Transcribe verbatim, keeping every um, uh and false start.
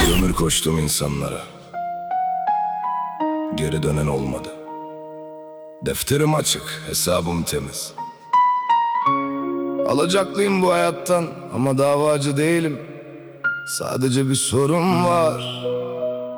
Bir ömür koştum insanlara, geri dönen olmadı. Defterim açık, hesabım temiz. Alacaklıyım bu hayattan ama davacı değilim. Sadece bir sorun var,